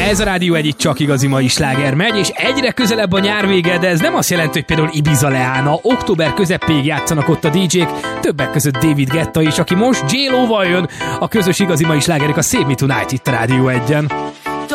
Ez a Rádió egy, itt csak igazi mai sláger megy, és egyre közelebb a nyár vége, de ez nem azt jelenti, hogy például Ibiza leállna. Október közepéig játszanak ott a DJ-k, többek között David Guetta is, aki most J-Lo-val jön. A közös igazi mai slágerek a Save Me Tonight itt a Rádió 1-en.